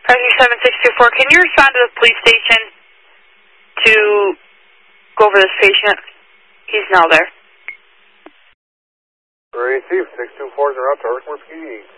Rescue 7624, can you respond to the police station to go over this patient? He's now there. Receive 624s are out to Earthworth Ski.